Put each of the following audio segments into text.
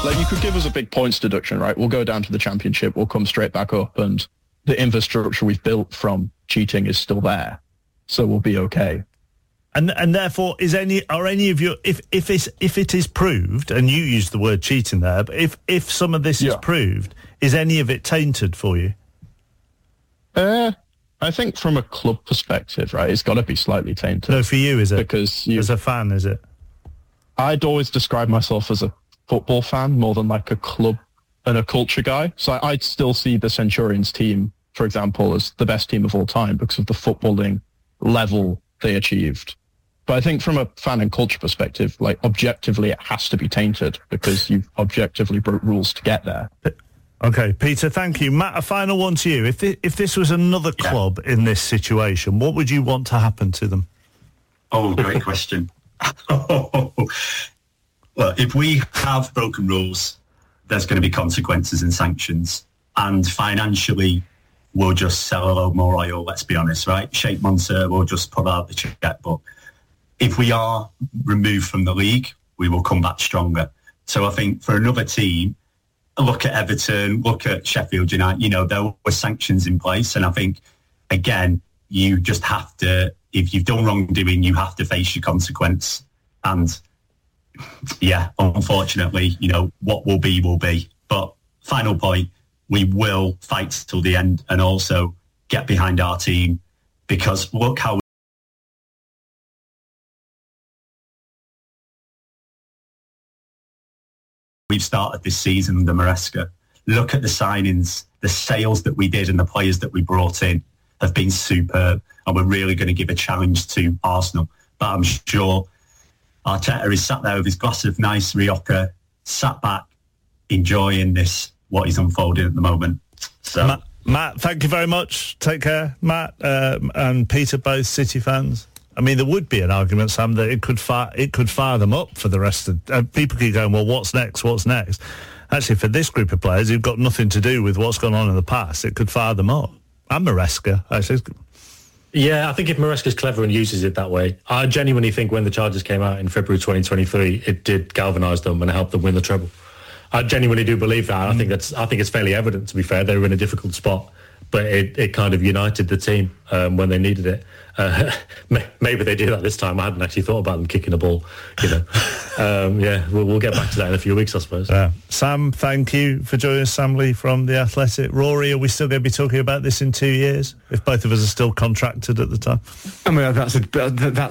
Like, you could give us a big points deduction, right? We'll go down to the Championship, we'll come straight back up, and the infrastructure we've built from cheating is still there, so we'll be okay. And therefore, are any of your, if it is proved, and you used the word cheating there, but if some of this is proved, is any of it tainted for you? I think from a club perspective, right, it's got to be slightly tainted. No, for you, is it? Because as a fan, is it? I'd always describe myself as a football fan more than like a club and a culture guy. So I'd still see the Centurions team, for example, as the best team of all time because of the footballing level they achieved. But I think from a fan and culture perspective, like, objectively, it has to be tainted because you've objectively broke rules to get there. Okay, Peter, thank you. Matt, a final one to you. If this was another club in this situation, what would you want to happen to them? Oh, great question. Well, if we have broken rules, there's going to be consequences and sanctions. And financially, we'll just sell a load more oil, let's be honest, right? Sheikh Mansour will just put out the checkbook. If we are removed from the league, we will come back stronger. So I think for another team, look at Everton, look at Sheffield United, you know, there were sanctions in place. And I think, again, you just have to, if you've done wrongdoing, you have to face your consequence. And, yeah, unfortunately, you know, what will be, will be. But final point, we will fight till the end and also get behind our team, because look how we've started this season under Maresca. Look at the signings, the sales that we did and the players that we brought in have been superb, and we're really going to give a challenge to Arsenal. But I'm sure Arteta is sat there with his glass of nice Rioja, sat back, enjoying this, what is unfolding at the moment. So, Matt, thank you very much. Take care. Matt and Peter, both City fans. I mean, there would be an argument, Sam, that it could fire them up for the rest of... people keep going, well, what's next? Actually, for this group of players who've got nothing to do with what's gone on in the past, it could fire them up. And Maresca, actually. Yeah, I think if Maresca's clever and uses it that way, I genuinely think when the charges came out in February 2023, it did galvanise them and help them win the treble. I genuinely do believe that. I think it's fairly evident, to be fair. They were in a difficult spot, but it kind of united the team when they needed it. Maybe they do that this time. I hadn't actually thought about them kicking the ball, you know. Yeah, we'll get back to that in a few weeks, I suppose. Sam, thank you for joining us. Sam Lee from The Athletic. Rory, are we still going to be talking about this in 2 years, if both of us are still contracted at the time? I mean, that's equally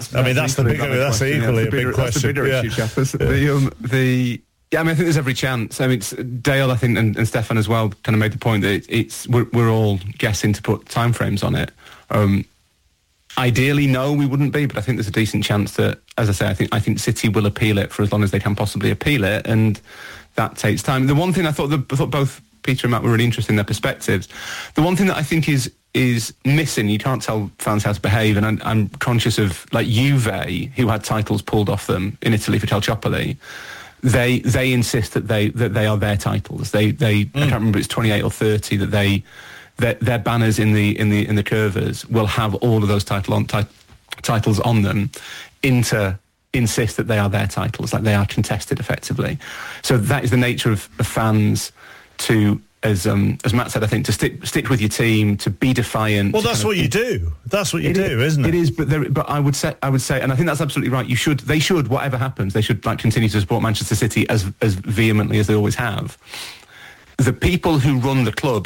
a big question. That's the bigger issue, Jeff. Yeah, I mean, I think there's every chance. I mean, Dale, I think, and Stefan as well, kind of made the point that we're all guessing to put timeframes on it. Ideally, no, we wouldn't be, but I think there's a decent chance that, as I say, I think City will appeal it for as long as they can possibly appeal it, and that takes time. The one thing I thought both Peter and Matt were really interested in their perspectives. The one thing that I think is missing, you can't tell fans how to behave, and I'm conscious of, like, Juve, who had titles pulled off them in Italy for Calciopoli. They insist that they are their titles. I can't remember, it's 28 or 30 that their banners in the curvers will have all of those titles on them. Inter insist that they are their titles, like they are contested effectively. So that is the nature of fans to, as Matt said, I think, to stick with your team, to be defiant. Well, that's what you do. That's what you do, isn't it? It is, but I would say, and I think that's absolutely right. They should, whatever happens, they should, like, continue to support Manchester City as vehemently as they always have. The people who run the club